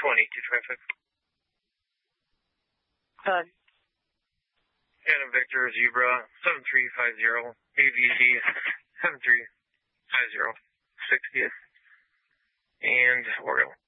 25255. Done. Anna Victor Zebra 7350, AVZ 7350, 60th, and Oriole.